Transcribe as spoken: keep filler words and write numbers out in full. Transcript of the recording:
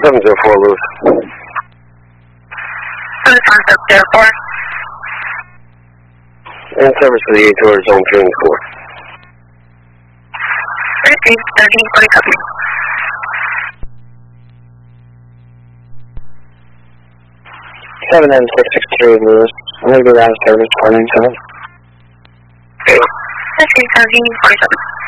seven zero four, Lewis. seven zero four. And service to the eight towards zone three and four. thirty-three, thirteen, forty, copy. seven N six six three, Lewis. I'm going to be around service four nine seven. thirty-three, seventeen, forty-seven.